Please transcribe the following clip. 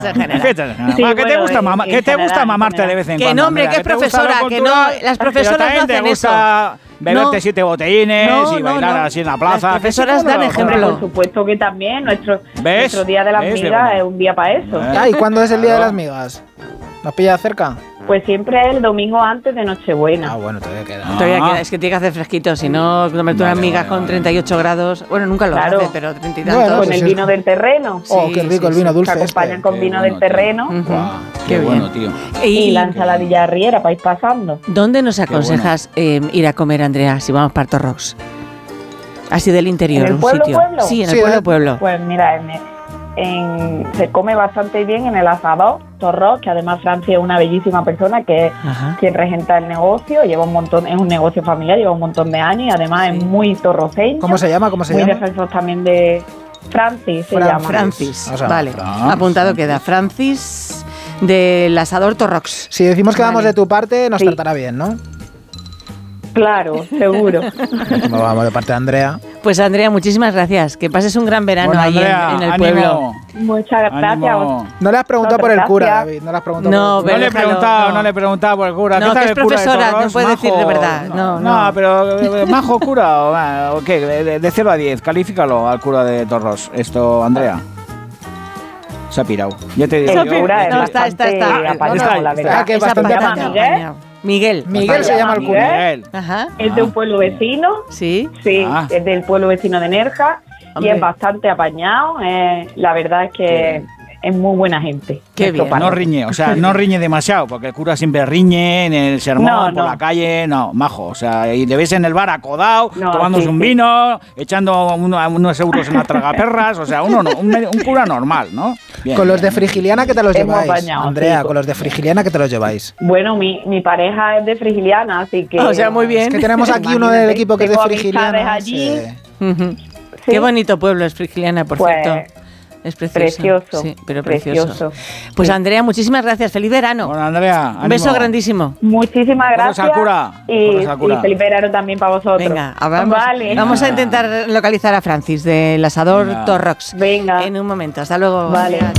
Sí, ¿qué te gusta, mamá? ¿Qué te gusta mamarte de vez en cuando? Que no, hombre, que es profesora, que no, las profesoras no hacen eso. Beberte 7 botellines y bailar así en la plaza. Las profesoras dan ejemplo. Por supuesto que también. Nuestro Día de las Migas es un día para eso. ¿Y cuándo es el Día de las Migas? ¿Nos pilla cerca? Pues siempre es el domingo antes de Nochebuena. Bueno, todavía queda. Todavía queda, es que tiene que hacer fresquito, si no, comerte unas migas con 38 grados. Bueno, nunca lo hace, pero 30 y tantos. Con el vino del terreno. Qué rico el vino dulce. Se acompañan con vino del terreno. Qué bueno, tío. Y la ensaladilla riera para ir pasando. ¿Dónde nos aconsejas ir a comer, Andrea, si vamos para Torrox? Así del interior, ¿En el pueblo, sitio. pueblo? Sí, en el pueblo. Pues mira, se come bastante bien en el asador Torrox, que además Francis es una bellísima persona que es quien regenta el negocio, lleva un montón, es un negocio familiar, lleva un montón de años y además es muy torroceño. ¿Cómo se llama? Muy defensor también de Francis, se llama. Francis, vale, apuntado queda, Francis del asador Torrox. Si decimos que vamos de tu parte, nos tratará bien, ¿no? Claro, seguro. Como vamos de parte de Andrea. Pues Andrea, muchísimas gracias. Que pases un gran verano ahí en el pueblo. Muchas gracias. No le has preguntado por el cura, David. No le has preguntado por el cura. No le he preguntado por el cura. No, que es profesora, no puede decir de verdad. No, pero ¿majo cura o qué? De 0 a 10, califícalo al cura de Torros. Esto, Andrea. Se ha pirado. Ya te digo. El cura es bastante apañado, la verdad. Que es bastante apañado. Miguel se llama el cura. Miguel. Es de un pueblo vecino. Sí. Sí, es del pueblo vecino de Nerja. Hombre. Y es bastante apañado. La verdad es que es muy buena gente. Qué bien. No riñe, o sea, no riñe demasiado, porque el cura siempre riñe en el sermón, por la calle, majo. O sea, y le ves en el bar acodado, tomándose un vino, echando unos euros en la tragaperras, o sea, un cura normal, ¿no? Bien, con los de Frigiliana, ¿qué te los lleváis? Apañado, Andrea, con los de Frigiliana, ¿qué te los lleváis? Bueno, mi pareja es de Frigiliana, así que... O sea, muy bien. Es que tenemos aquí uno del equipo que es de Frigiliana. Allí. Sí. Qué bonito pueblo es Frigiliana, por cierto. Es precioso. Sí, pero precioso. Pues Andrea, muchísimas gracias. Feliz verano. Bueno, Andrea, ánimo. Un beso grandísimo. Muchísimas gracias. Al cura. Y feliz verano también para vosotros. Venga, vamos a intentar localizar a Francis del asador Torrox. Venga. En un momento. Hasta luego. Vale.